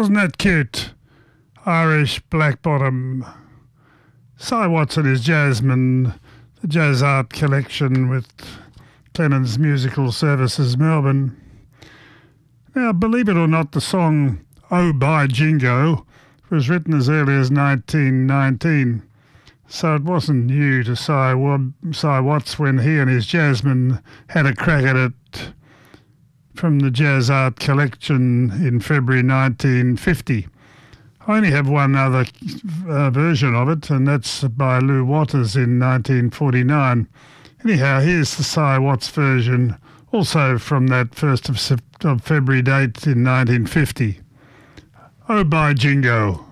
Wasn't that cute? Irish Black Bottom. Cy Watts and his Jasmine, the Jazz Art Collection with Clennon's Musical Services, Melbourne. Now, believe it or not, the song Oh by Jingo was written as early as 1919, so it wasn't new to Cy Watts when he and his Jasmine had a crack at it from the Jazz Art Collection in February 1950. I only have one other version of it, and that's by Lou Waters in 1949. Anyhow, here's the Cy Watts version, also from that 1st of February date in 1950. Oh, by Jingo.